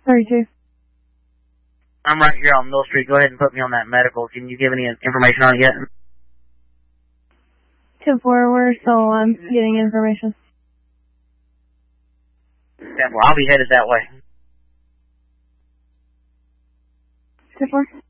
32. I'm right here on Mill Street. Go ahead and put me on that medical. Can you give any information on it yet? 10-4, we're still getting information. 10-4, I'll be headed that way. 10-4.